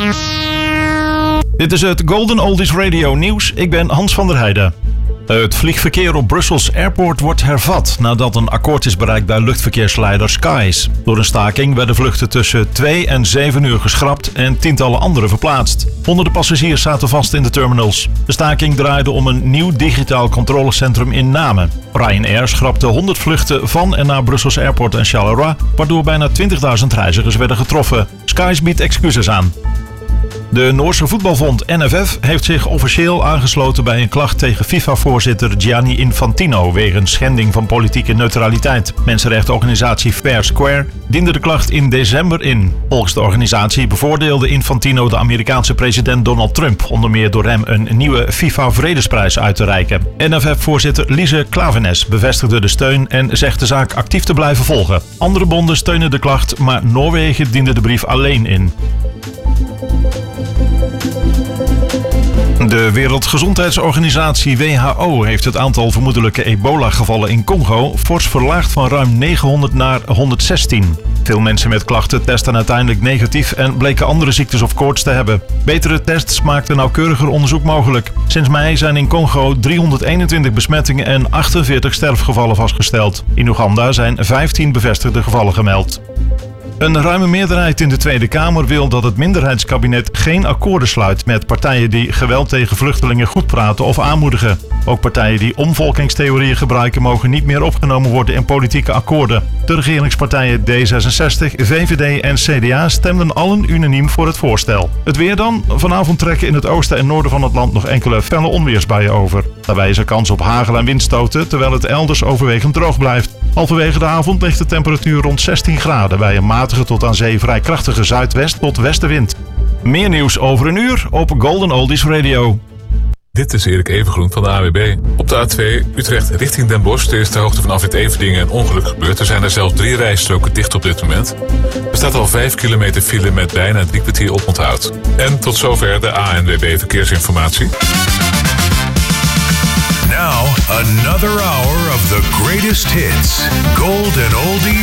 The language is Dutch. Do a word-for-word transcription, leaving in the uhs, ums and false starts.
Dit is het Golden Oldies Radio Nieuws. Ik ben Hans van der Heijden. Het vliegverkeer op Brussels Airport wordt hervat nadat een akkoord is bereikt bij luchtverkeersleider Skies. Door een staking werden vluchten tussen twee en zeven uur geschrapt en tientallen andere verplaatst. Honderden passagiers zaten vast in de terminals. De staking draaide om een nieuw digitaal controlecentrum in Namen. Ryanair schrapte honderd vluchten van en naar Brussels Airport en Charleroi, waardoor bijna twintigduizend reizigers werden getroffen. Skies biedt excuses aan. De Noorse voetbalbond N F F heeft zich officieel aangesloten bij een klacht tegen FIFA-voorzitter Gianni Infantino wegens schending van politieke neutraliteit. Mensenrechtenorganisatie Fair Square diende de klacht in december in. Volgens de organisatie bevoordeelde Infantino de Amerikaanse president Donald Trump, onder meer door hem een nieuwe FIFA-vredesprijs uit te reiken. N F F-voorzitter Lise Klavenes bevestigde de steun en zegt de zaak actief te blijven volgen. Andere bonden steunen de klacht, maar Noorwegen diende de brief alleen in. De Wereldgezondheidsorganisatie W H O heeft het aantal vermoedelijke ebola-gevallen in Congo fors verlaagd van ruim negenhonderd naar honderdzestien. Veel mensen met klachten testen uiteindelijk negatief en bleken andere ziektes of koorts te hebben. Betere tests maakten nauwkeuriger onderzoek mogelijk. Sinds mei zijn in Congo driehonderdeenentwintig besmettingen en achtenveertig sterfgevallen vastgesteld. In Oeganda zijn vijftien bevestigde gevallen gemeld. Een ruime meerderheid in de Tweede Kamer wil dat het minderheidskabinet geen akkoorden sluit met partijen die geweld tegen vluchtelingen goedpraten of aanmoedigen. Ook partijen die omvolkingstheorieën gebruiken mogen niet meer opgenomen worden in politieke akkoorden. De regeringspartijen D zesenzestig, V V D en C D A stemden allen unaniem voor het voorstel. Het weer dan. Vanavond trekken in het oosten en noorden van het land nog enkele felle onweersbuien over. Daarbij is er kans op hagel en windstoten, terwijl het elders overwegend droog blijft. Halverwege de avond ligt de temperatuur rond zestien graden bij een matige tot aan zee vrij krachtige zuidwest tot westenwind. Meer nieuws over een uur op Golden Oldies Radio. Dit is Erik Evengroen van de A W B. Op de A twee Utrecht richting Den Bosch. Er is ter hoogte van afrit Everdingen een ongeluk gebeurd. Er zijn er zelfs drie rijstroken dicht op dit moment. Er staat al vijf kilometer file met bijna drie kwartier oponthoud. En tot zover de A N W B Verkeersinformatie. Now, another hour of the greatest hits. Golden Oldies